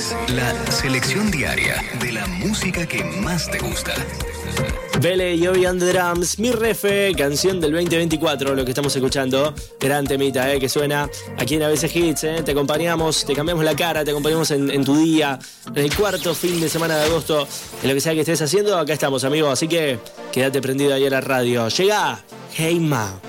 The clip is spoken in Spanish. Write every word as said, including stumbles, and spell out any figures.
es la selección diaria de la música que más te gusta. Vele y Obi on the Drums, Mi Refe, canción del veinte veinticuatro, lo que estamos escuchando. Gran temita, eh, que suena aquí en A B C Hits, eh. Te acompañamos, te cambiamos la cara, te acompañamos en, en tu día, en el cuarto fin de semana de agosto, en lo que sea que estés haciendo, acá estamos, amigos. Así que quédate prendido ahí a la radio. Llega Hey Ma.